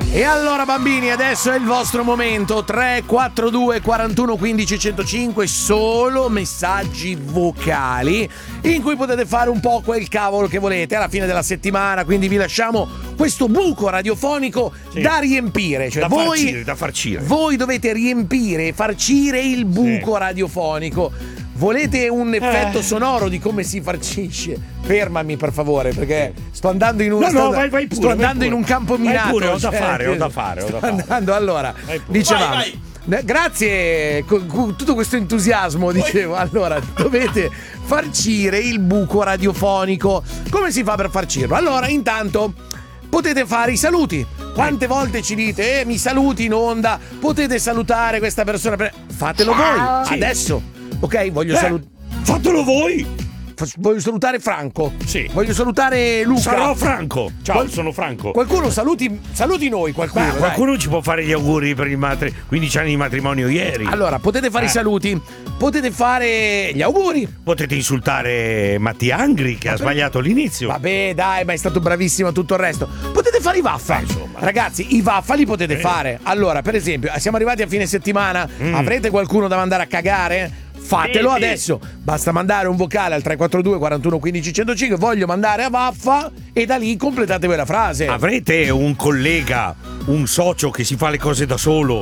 E allora bambini, adesso è il vostro momento. 342 41 15 105, solo messaggi vocali in cui potete fare un po' quel cavolo che volete alla fine della settimana, quindi vi lasciamo questo buco radiofonico da riempire, cioè da farcire. Voi dovete riempire e farcire il buco radiofonico. Volete un effetto sonoro di come si farcisce? Fermami per favore, perché sto andando in un vai pure, sto andando in un campo minato. Ho da fare. Andando, allora, dicevamo. Vai. Grazie, con tutto questo entusiasmo, dicevo. Allora, dovete farcire il buco radiofonico. Come si fa per farcirlo? Allora, intanto potete fare i saluti. Quante volte ci dite mi saluti in onda? Potete salutare questa persona. Fatelo voi, adesso. Ok, voglio salutare. Fatelo voi! Voglio salutare Franco. Sì. Voglio salutare Luca. Sarò Franco. Ciao, sono Franco. Qualcuno saluti noi, qualcuno. Qualcuno ci può fare gli auguri per i 15 anni di matrimonio ieri. Allora, potete fare i saluti, potete fare gli auguri. Potete insultare Matti Angri che ha sbagliato l'inizio. Vabbè, dai, ma è stato bravissimo a tutto il resto. Potete fare i vaffa. Ragazzi, i vaffa li potete fare. Allora, per esempio, siamo arrivati a fine settimana, avrete qualcuno da mandare a cagare? Fatelo adesso, basta mandare un vocale al 342 41 15 105, voglio mandare a vaffa, e da lì completate voi la frase. Avrete un collega, un socio che si fa le cose da solo,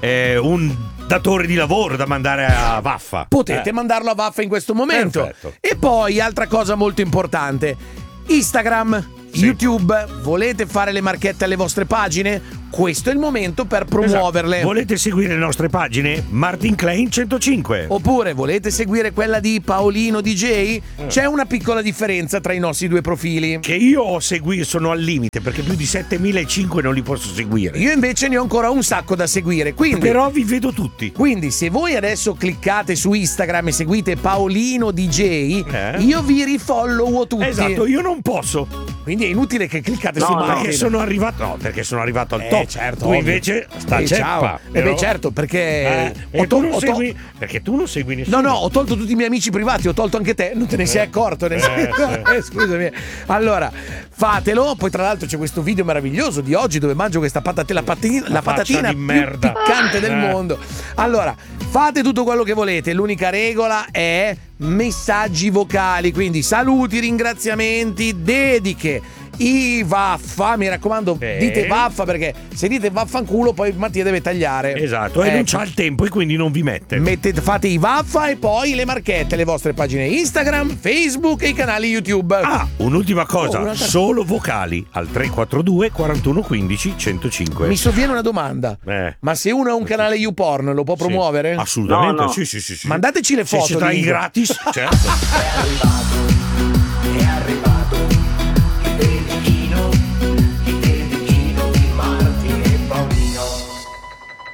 un datore di lavoro da mandare a vaffa. Potete mandarlo a vaffa in questo momento. Perfetto. E poi, altra cosa molto importante, Instagram, YouTube, volete fare le marchette alle vostre pagine? Questo è il momento per promuoverle. Esatto. Volete seguire le nostre pagine? Martin Klein 105. Oppure volete seguire quella di Paolino DJ? C'è una piccola differenza tra i nostri due profili. Che io ho seguito, sono al limite, perché più di 7.500 non li posso seguire. Io invece ne ho ancora un sacco da seguire, quindi, però vi vedo tutti. Quindi se voi adesso cliccate su Instagram e seguite Paolino DJ, io vi rifollowo tutti. Esatto, io non posso. Quindi è inutile che cliccate su Martin. perché sono arrivato al top. Certo, tu invece sta ceppa. Beh, certo, perché tu non segui, perché tu non segui nessuno. No, ho tolto tutti i miei amici privati, ho tolto anche te, non te ne sei accorto. Scusami. Allora, fatelo. Poi tra l'altro c'è questo video meraviglioso di oggi dove mangio questa patatina di merda più piccante del mondo. Allora, fate tutto quello che volete, l'unica regola è messaggi vocali, quindi saluti, ringraziamenti, dediche, i vaffa, mi raccomando, dite vaffa, perché se dite vaffanculo poi Mattia deve tagliare. Esatto, e non c'ha il tempo e quindi non vi mette. Fate i vaffa e poi le marchette, le vostre pagine Instagram, Facebook e i canali YouTube. Un'ultima cosa, solo vocali al 342 41 15 105. Mi sovviene una domanda. Ma se uno ha un canale YouPorn lo può promuovere? Assolutamente, No. sì. Mandateci le foto. Se ci dai gratis, certo.